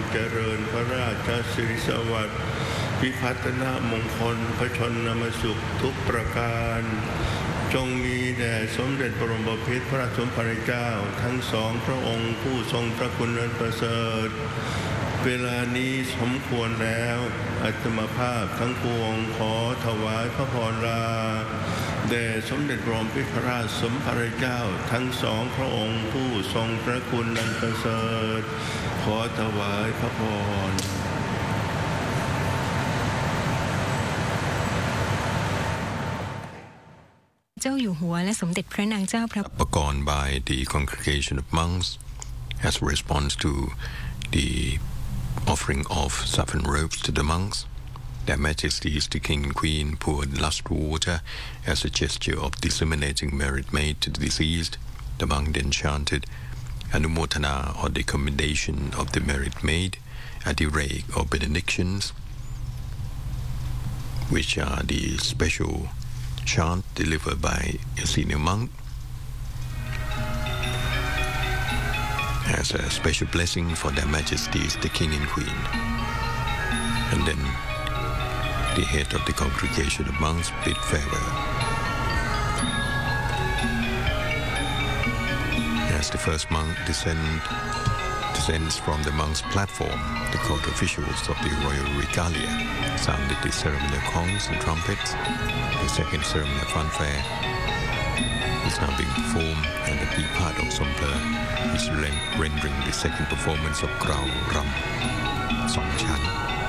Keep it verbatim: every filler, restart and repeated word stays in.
เจริญพระราชสิริสวัสดิ์พิพัฒนมงคลพระชนมสุขทุกประการจงมีแด่สมเด็จบรมบพิตรพระสมภารเจ้าทั้งสองพระองค์ผู้ทรงพระคุณอันประเสริฐเวลานี้สมควรแล้วอาตมาภาพทั้งปวงขอถวายพระพรลาแด่สมเด็จบรมพิตรพระราชสมภารเจ้าทั้งสองพระองค์ผู้ทรงพระคุณอันประเสริฐขอถวายพระพรเจ้าอยู่หัวและสมเด็จพระนางเจ้าพระ Upon by the congregation of monks as a response to the offering of saffron robes to the monks. Their Majesties the King and Queen poured lust water as a gesture of disseminating merit made to the deceased. The monk then chanted Anumotana or the commendation of the merit made, Adirek or benedictions, which are the special chant delivered by a senior monk as a special blessing for their Majesties the King and Queen. And then the head of the congregation of monks bid farewell. As the first monk descend, descends from the monk's platform, the court officials of the royal regalia sounded the ceremonial gongs and trumpets. The second ceremonial fanfare is now being performed, and the key part of Somper is rendering the second performance of Grau Ram Song Chan.